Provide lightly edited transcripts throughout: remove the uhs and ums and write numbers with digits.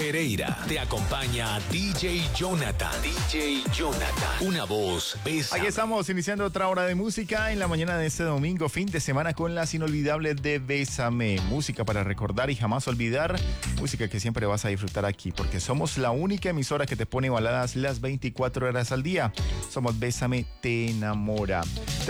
Pereira. Te acompaña DJ Jonathan. DJ Jonathan. Una voz, Bésame. Aquí estamos iniciando otra hora de música en la mañana de este domingo, fin de semana, con las inolvidables de Bésame. Música para recordar y jamás olvidar. Música que siempre vas a disfrutar aquí, porque somos la única emisora que te pone baladas las 24 horas al día. Somos Bésame Te Enamora.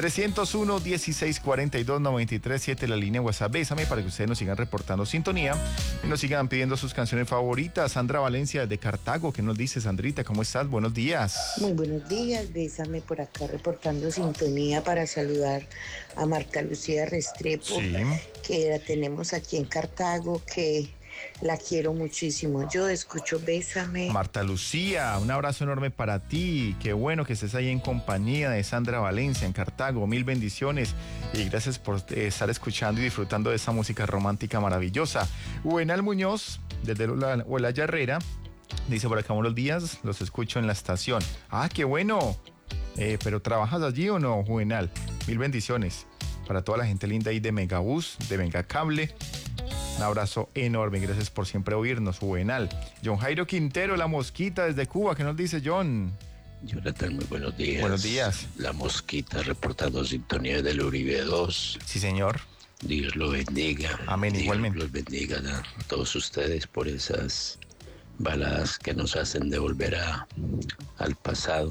301-1642-937, la línea WhatsApp Bésame, para que ustedes nos sigan reportando sintonía y nos sigan pidiendo sus canciones favoritas. Sandra Valencia de Cartago, ¿qué nos dice, Sandrita? ¿Cómo estás? Buenos días. Muy buenos días, Bésame por acá reportando sintonía para saludar a Marta Lucía Restrepo, Sí. que la tenemos aquí en Cartago, que la quiero muchísimo. Yo escucho Bésame. Marta Lucía, un abrazo enorme para ti. Qué bueno que estés ahí en compañía de Sandra Valencia en Cartago. Mil bendiciones y gracias por estar escuchando y disfrutando de esa música romántica maravillosa. Juvenal Muñoz, desde la Herrera, dice por acá: buenos días, los escucho en la estación. Ah, qué bueno. ¿Pero trabajas allí o no, Juvenal? Mil bendiciones para toda la gente linda ahí de Megabús, de Megacable. Un abrazo enorme, gracias por siempre oírnos, Juvenal. John Jairo Quintero, La Mosquita, desde Cuba, ¿qué nos dice, John? Jonathan, muy buenos días. Buenos días. La Mosquita reportando sintonía del Uribe 2. Sí, señor. Dios lo bendiga. Amén, Dios igualmente. los bendiga a todos ustedes por esas baladas que nos hacen devolver al pasado.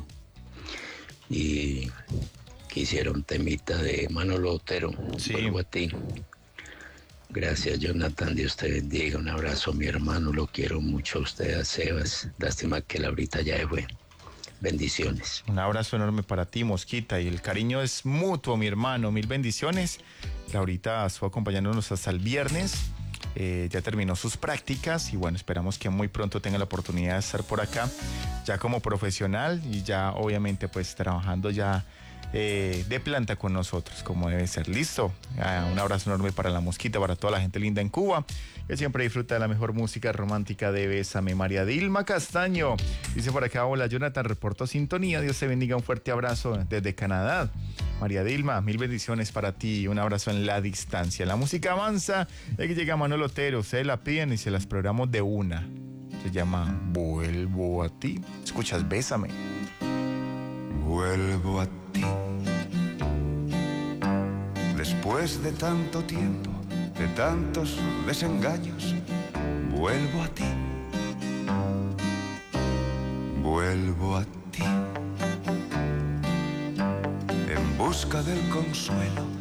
Y quisiera un temita de Manolo Otero. Sí. Vuelvo a ti. Gracias, Jonathan, Dios te bendiga. Un abrazo a mi hermano, lo quiero mucho a usted, a Sebas. Lástima que Laurita ya fue. Bendiciones. Un abrazo enorme para ti, Mosquita, y el cariño es mutuo, mi hermano. Mil bendiciones. Laurita estuvo acompañándonos hasta el viernes. Ya terminó sus prácticas y bueno, esperamos que muy pronto tenga la oportunidad de estar por acá ya como profesional y ya obviamente pues trabajando ya de planta con nosotros, como debe ser. Listo. Un abrazo enorme para la Mosquita, para toda la gente linda en Cuba, que siempre disfruta de la mejor música romántica de Bésame. María Dilma Castaño dice por acá: hola, Jonathan, reporto sintonía. Dios te bendiga, un fuerte abrazo desde Canadá. María Dilma, mil bendiciones para ti, un abrazo en la distancia. La música avanza, aquí llega Manolo Otero, ustedes la piden y se las programamos de una. Se llama Vuelvo a ti. Escuchas Bésame. Vuelvo a ti. Después de tanto tiempo, de tantos desengaños, vuelvo a ti. Vuelvo a ti. En busca del consuelo